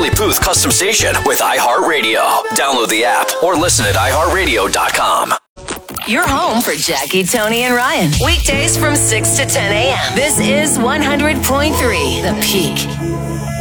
Charlie Puth custom station with iHeartRadio. Download the app or listen at iHeartRadio.com. You're home for Jackie, Tony, and Ryan. Weekdays from 6 to 10 a.m. This is 100.3 The Peak.